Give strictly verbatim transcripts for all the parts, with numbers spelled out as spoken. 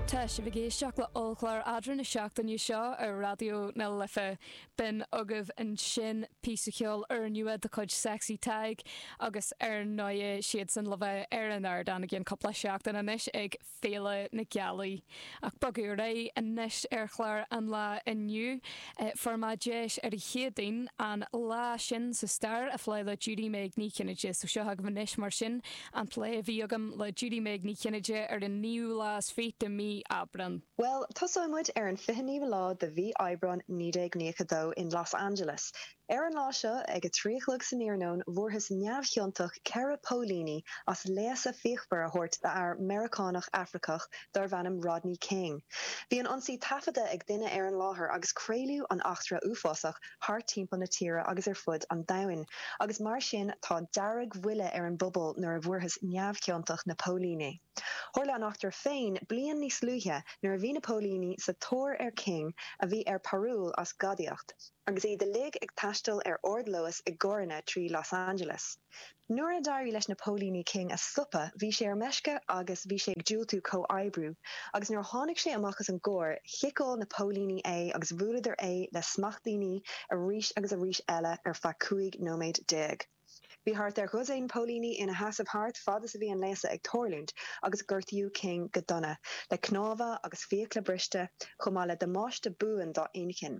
Tá si bhí géisteach le olclair adran na seachtain seo ar radio na lifa bin agah an sin písacheol ar nuad de chuid sexy tag agus ar nóie siad san le bheith ar an air dan gin coppla seachtain anis ag féle na gealaí. Ach bagú ré anis ar chláir an lá inniu formáidéis ar i chéadain an lá sin sa star a phléile le Judy Meg ní cinneide so seo hag manis mar sin an plé bhí agam le Judy Meg ní cinneide ar an níú lás féit de mí Abran. Well, tosoimid ar an fihanníomh lá de bhí Abran nídéag níochadó in Los Angeles. Ar an lá seo ag a tríchlog san íarnón bhórthas neamhcheontach Cara Paulini as léasa fíochbar a hort de ar Americánach Africach dar bhanam Rodney King. Bhí an ansaí tafada ag duine ar an láthair agus créiliú an achtra uafásach thar timpeall na tíre agus ar fud an dain. Agus mar sin tá dearg bhuile ar an bubble nuair a bhórthas neamhcheontach na Paulini. Thorla an achtar féin blian níos luithe nuair a bhí na Paulini sa tóir ar King a bhí ar parúil as gadaíocht. Agus é de lig ag taistil ar ordloas ag Gorna trí Los Angeles. Nuair a darí leis na Paulini King a sluppa, bhí sé ar meisce agus bhí sé ag dúiltú có-aibbrú, agus nuair tháinig sé amachchas an gcóir, chiicáil na Paulini é agus bhuaidir é le smachtaoine a rís agus a rís eile ar fa cuaig nóméid déag. Bhí hart ar chusain Paulini ina hasamh hart fada sa bhí an léasa ag Torlúnt agus gurtaíú King go donna, le cnáva agus fiach le briste chumá le de máiste buan dá aoncin.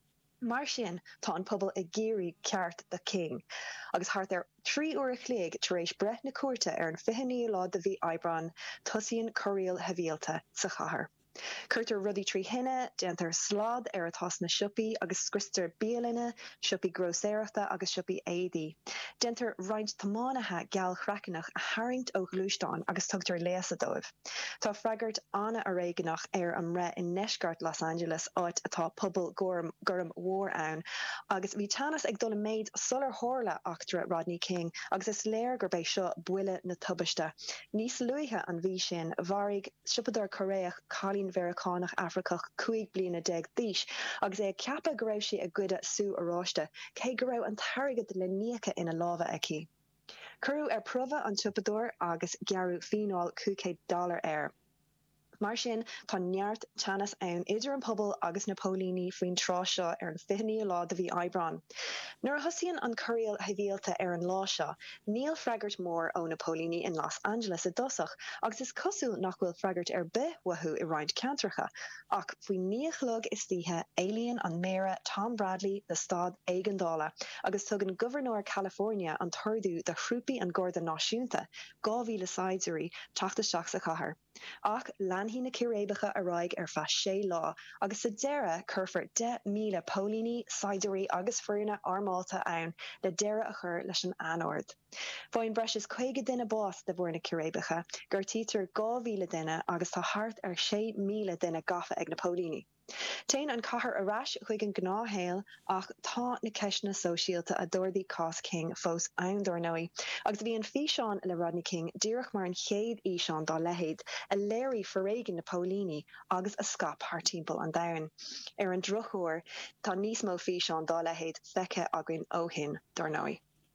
Mar sin tá an pobal ag géirí ceart de King, agus hart ar trí uair a chléig tar éis breth na cuairte ar an fihanníú lá de bhí Abran tosaíonn choiríoll hevíalta sa chathair. Curtar rudí trí hinne, dentar slád ar atás na siupi agus scrister béalinne, siupi groséireachta agus siupi éadaí. Dentar roint tamánathe geall chracanach a haingt ó glúisteán agus tugtar léasa dóibh. Tá freigart anna a réigenach ar an ré in Neisgart Los Angeles áit atá pobal gurm gurm mhór ann, agus bhí tanas ag dul méid sular thorla achtra Rodney King agus is léir gur béh seo buile na tubaiste. Níos luithe an bhí sin bharig sipadar choréach Colleen Veracánach Africach cuaig bliana déag díis, agus é ceapa go raibh si a gcuide sú aráiste, cé go raibh an targad le níocha ina lábha aici. Curú ar pruva an tupador agus gearú fináil cúcéad dollar air. Mar sin tá neart teannas ann idir an pobal agus na Paulini faoin trá seo ar an fihanníú lá de bhí Abran. Nuair a thosaíonn an choiríoll hevíalta ar an lá seo, níl freigart mór ó na Paulini in Los Angeles a dosach, agus is cosú nach bhfuil freigart ar bith wathú i roinnt ceantracha, ach faoi níochlog is títhe éilíonn an méire Tom Bradley de stad Éigeandála, agus tug an Governor California an turdú de chrúpaí an Gcomharda Náisiúnta, dhá mhíle saidirí teachta seach sa chathair. Ach leanhí na ciréibecha a raig ar fa sé lá, agus sa deire curfar de míle Paulini, saidirí agus fuirna armáta ann le deire a chur leis an anord. Fáin breis is chuige duine bás de bhór na ciréibecha, gur títar dhá mhíle duine agus tá hart ar sé míle duine gafa ag na Paulini. Téin an chathair arás chuig an gnáthhéil ach tá na ceisna sóisialta a dúirdaí Cás King fós ann dornóí, agus bhí an físeán le Rodney King díreach mar an chéad íseán dá lehéid a léirí forréigean na Paulini agus a scap thar timpeall an domhain. Ar an drochúir tá níos mó físeán dá lehéid feice againn óhin dornóí.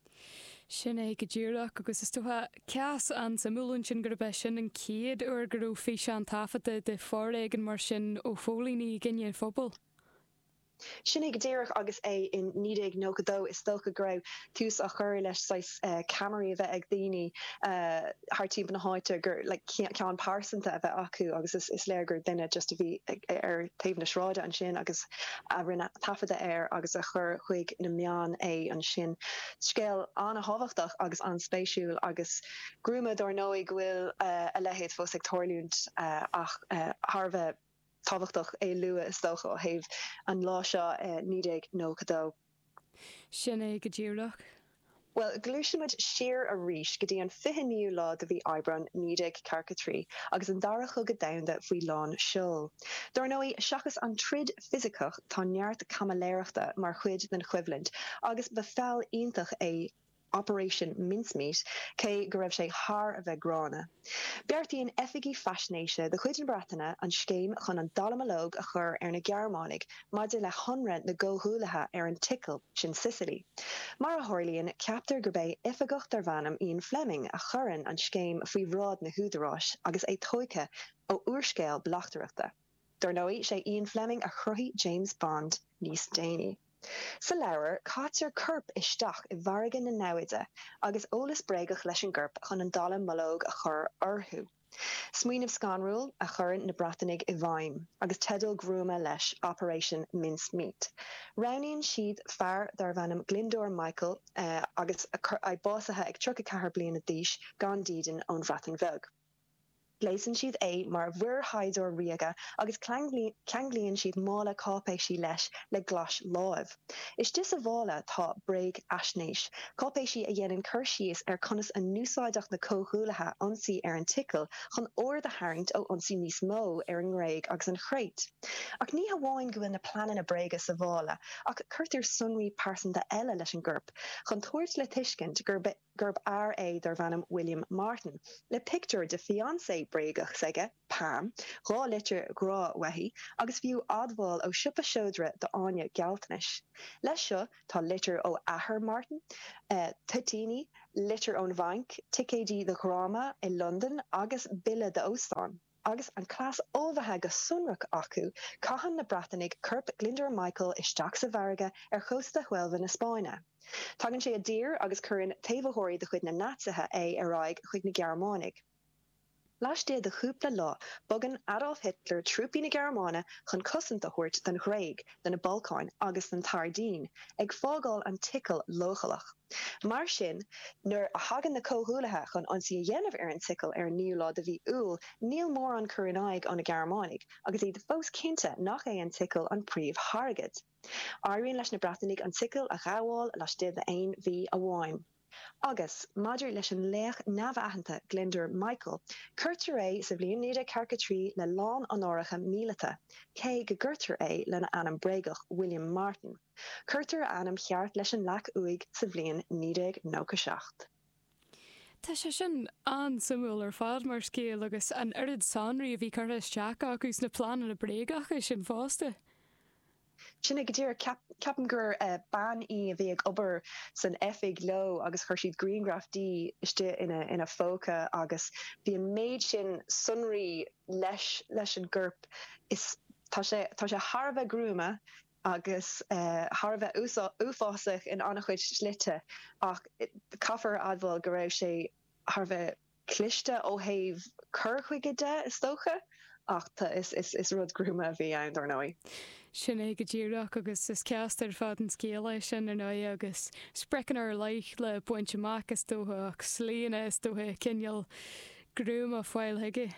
Sin é go ddíireach agus is tutha ceas an sa múlann sin gur bheith sin an céad uair gur ó fí an tafata de forréigean mar sin ó fólíní gine fphobal. Sinnig déirech agus é in nídéag nógadó is stocha grau tús a chur leis sais camarí a bheith ag daoine hartíb na háite gur le cean pásanta a bheith acu agus is, is léirgur duine just a bhí ar taobh na sráide an sin agus a rinne tafada air agus a chur chuig na meán é an sin. Scéal anna hábhachtach agus an spéisiúil agus grúma dor nóí gohfuil uh, a lehéad fós ag Torlúnt uh, ach uh, Harbheith táhachtach é lua is dócha ó thaobh an lá seo nídéag nógadó. Sin é go ddíireach? Well, glúisiid siar a ríis go dtí an fihanníú lá de bhí Abran nídéag cearcha trí agus an dara chugad damhanda faoi lán seol. Dar nóí seachas an trid fisicach tá neart camaléireachta mar chuid den chuibhlint agus ba feall iontach é Operation Mincemeat, cé go raibh sé thar a bheith grána. Beartaíonn effigy fascinaise de chuid an Breataine an scéim chun an dalamalóg a chur ar na Gearmánig, maidir le honra na ggóthúlathe ar an tickle sin Sicily. Mar a tharlaíonn ceaptar gur bé ifigeacht ar bhanam Ian Fleming a churann an scéim faoi bhrád na húdaráis agus é tóice ó uorscéal blachtareachta. Darnóí sé Ian Fleming a chruthí James Bond níos déanaí. Sa leabhar, cáitear curp isteach i bhargan na náide agus ólas bréagach leis an gcuirp chun an dala malóg a chur orthú. Smaoinemh scanrúil a churann na Breatanig i bhaim, agus tedal grúma leis Operation Mincemeat. Rauníonn siad fear dar bhanam Glyndŵr Michael uh, agus ag básathe ag tríocha chathair bliana d'aois gan dídean ón Bhreatain Bheag. Léisann siad é mar bhuir haidir riaga agus ceanglíonn siad mála cápéisí leis le glas láimh. Is dis a bhála tá breig asnéis. Cápéisí a dhéanann cur síos ar conas an núsáideach na cóthúlathe ansaí ar an tickle chun óir de hairint ó ansaí níos mó ar an ngréig agus an chréit. Ach ní hamháin go bhfuil na planan na bréige sa bhála, ach chuirtear sunraí pásanta eile leis an gcuirp, chun tuairt le tuiscint gurb gurb R A dar bhanam William Martin. Le picture de fiancé breigach saige, Pam, rá litir grá wehí, agus fiú adbháil ó sipa seodra de áine gealtanis. Leis seo tá litir ó Ahar Martin, uh, Tutini, litir ón Vank, Ticédí de Gráma i London agus Bille de Óstán. Agus an clás ómhathe go sunrach acu, caitheann na Breatanig curp Glyndŵr Michael isteach sa bharga ar chósta Huelva na Spáine. Tagann sé a dír agus cuireann taobhthóirí de chuid na Natsathe é ar aghaidh chuig na Gearmánig. Leisté de chúpla lá, bogan Adolf Hitler trúpaí na Gearmána chun cosanta thuirt den Ghréig, den na Balcáin agus den Tardín, ag fágáil an tickle lochalach. Mar sin, nuair a hagan na cóthúlathe chun ansaí a dhéanamh ar an tickle ar níl lá de bhí úl, níl mór an cuireannaigh an na Gearmánig, agus é de fós cinnte nach é an tickle an príomh hargad. Áiríonn leis na Breatanig an tickle a ghabháil leis de aon bhí a bháim. Agus, maidir leis an léach neamhaithanta Glyndŵr Michael, cuirtear é sa bhliain níide cearcha trí le lán an áireacha mílata, cé go gcuirtear é lena anam breigach William Martin. Cuirtear anam cheart leis an leach uig sa bhliain nídeag nócha seacht. Tá sé sin an sumúil ar fád mar scéal agus an irid sanraí a bhí chuir isteach agus na plána na breigach is sin fásta. Sinna go dtír ceapan gur ban í a bhí ag obair san effig lo agus chuir siad greengrafftí iste ina ina fóca agus bhí an méid sin sunraí leis leis an gcuirp is tá sé tá sé tharbheith grúma agus tharbheith uafásach in annach chuid slite ach caithfar adbháil go raibh sé tharbheith cliste ó thaobh cur chuige is tócha ach is is is rud grúma a bhí ann darnóí. Sin é go ddíireach agus is ceastar fad an scéala sin ar nui agus sprecin ar leich le buinte amach is dótha ach slíana is dótha cineal grúma fáil hiige.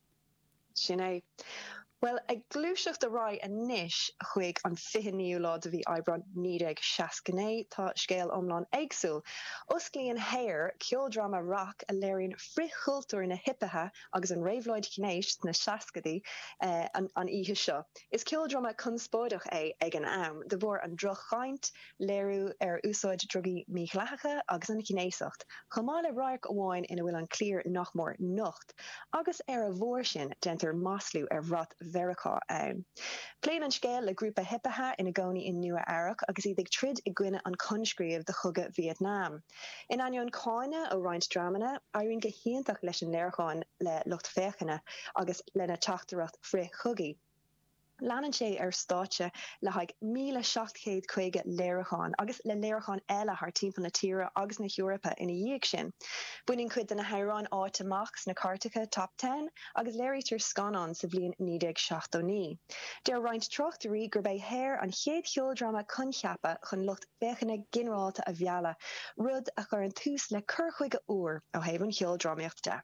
Sin é. Well, ag glúiseach de rá a níis chuig an fihinníú lá de bhí oibrán nídeag seascané tá scéal omláin éagsúil. Osclaíonn héir ceoldrama rock a léironn frithchultúir na hipithe agus an réabhlóid cnéis na seascadaí uh, an, an ihe seo. Is ceoldrama conspóideach é ag an am, de bhór an drochaint léirú ar úsáid drogaí míchleachacha agus an cnéiseacht. Chamála ráic amháin ina bhfuil an clír nach mór nocht, agus ar a bhór sin dentar maslú ar rot Verachá ann. Pléin an scéal le grúpa hipithe ina gcónaí in Nua-Eabhrac agus iad ag trid i gcuine an conscríomh de chuga Vietnam. In aion cáine ó roinnt dramana, airíonn go hiantach leis an léarcháin le lucht féchanna agus lena teachtareacht fri chugaí. Leanan sé ar státe le haig míle seachtcéad chuige léarcháin agus le léarcháin eile th timpeall na tíre agus na Eorpa ina dhiaidh sin. Buinning cuid na hairán áit amach na Cartacha top ten agus léirítear scanán sa bhliain nídeag seachtóní. Deir roinnt trochtarí gur bé héir an chéad cheoldrama concheapa chun lucht féchanna ginráilta a bheala, rud a chur an tús le cur chuige uair ó thaobhann cheoldramaíochta.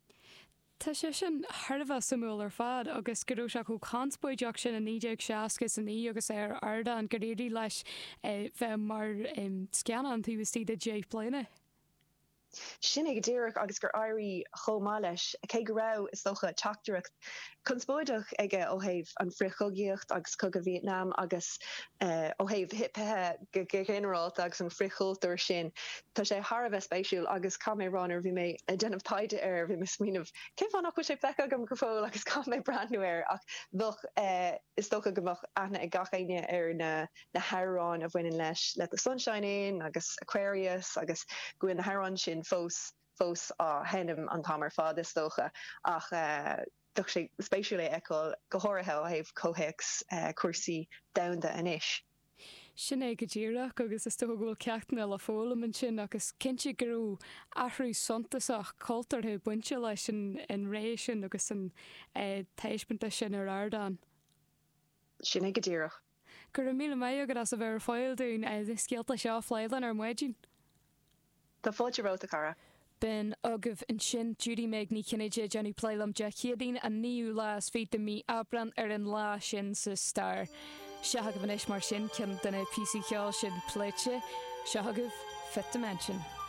Tá sé sin tharbh samúil ar fad agus go raibh acu conspóideach sin a nídeag seascas a ní agus ar arda an goréirí leis bheith mar sceanán túhastí de déh pléine. Sinnig ddíireach agus gur airí chomá leis cé go rah is socha teachtarach chunspóideach ige ó héh an frichogíocht agus cog a Vietnam agus ó héh hippethe go generalt agus an frichultúir sin Tá sé Harbh spéisiúil agus caméránnar bhí mé a denmh taide ar bhí mis smíanamh cé fannach chu sé fecha gom go fóil agus cá mé brandnuir ach bhuch is stocha gomach ana i gachaine ar na na Harrán a bhainein leis Let the Sunshine In agus Aquarius agus goin na Harrán sin fós fós á hennim an tamar fád is stocha ach uh, Dach sé spéisiúla eáil gohorathe ó héh cóhéics uh, cuasaí damhanda inis. Sin é go ddíireach agus is tóhfuil ceachna le fólam an sin agus cinnte gurú ahrú sontasach cultarthe buinte leis in rééis sin agus an uh, téispinta sin ar ardán. Sin é go ddíireach. Gur mí mé agad as a bhar fáil dún is scialta seo fleilan ar muidín. Tá fáilte ráta cara. Ben agah an sin Judy meid ní cinnéide Jenny Pleilam de chiaadín a níú lás fé de mí abran ar an lá sin sa star. Se agah an éis mar sin cin duna P C ceáil sin pléite, se agah fit dimension.